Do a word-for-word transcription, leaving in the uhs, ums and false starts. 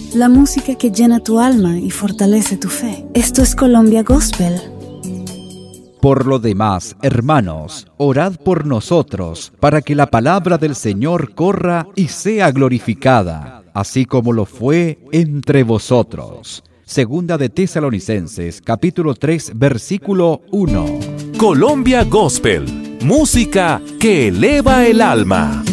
la música que llena tu alma y fortalece tu fe. Esto es Colombia Gospel. Por lo demás, hermanos, orad por nosotros, para que la palabra del Señor corra y sea glorificada, así como lo fue entre vosotros. Segunda de Tesalonicenses, capítulo tres, versículo uno. Colombia Gospel, música que eleva el alma.